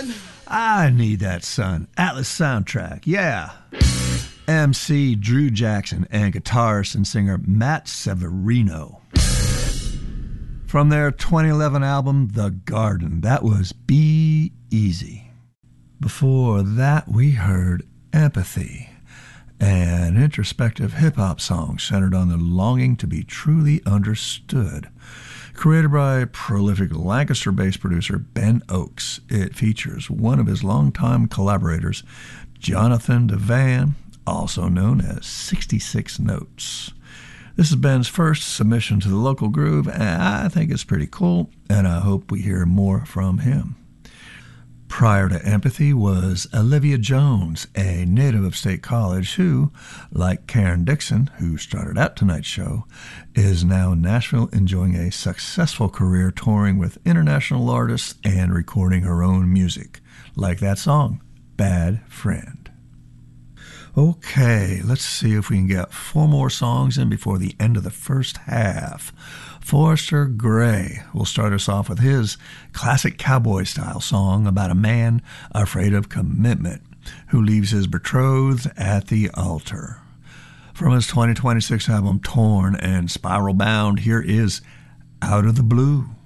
son. I need that, son. Atlas Soundtrack, yeah. MC Drew Jackson and guitarist and singer Matt Severino. From their 2011 album, The Garden, that was Be Easy. Before that, we heard Empathy, an introspective hip-hop song centered on the longing to be truly understood. Created by prolific Lancaster-based producer Ben Oakes, it features one of his longtime collaborators, Jonathan Devan, also known as 66 Notes. This is Ben's first submission to the local groove, and I think it's pretty cool, and I hope we hear more from him. Prior to Empathy was Olivia Jones, a native of State College who, like Karen Dixon, who started out tonight's show, is now in Nashville enjoying a successful career touring with international artists and recording her own music, like that song, Bad Friend. Okay, let's see if we can get 4 more songs in before the end of the first half. Forrester Gray will start us off with his classic cowboy-style song about a man afraid of commitment who leaves his betrothed at the altar. From his 2026 album Torn and Spiral Bound, here is Out of the Blue.